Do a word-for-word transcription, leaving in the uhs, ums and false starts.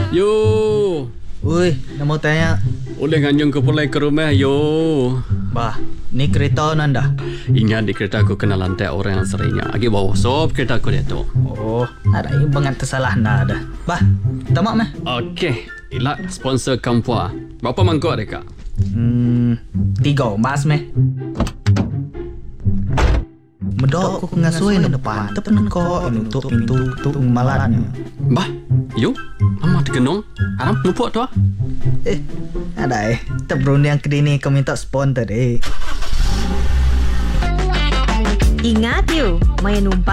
Yo. Ui, nak mau tanya. Boleh nganyung ke pulai ke rumah, yo. Bah, ni kereta nanda. Ingat di kereta aku kena lantai orang yang seringnya. Agi bawa sop kereta aku dia tu. Oh, ada ini banget tersalah nada. Bah, tamak meh. Okey. Ilat sponsor kampua. Berapa mangkuk dia, Kak? Hmm, tiga mas meh. Medok aku ngasui di depan. Tepen kau nutup pintu tu malatnya. Bah, yo. Lama tergenung. Haram lupa tu. Eh, ada eh. Terberundang ke dini kau minta sponsor eh. Ingat you, main numpang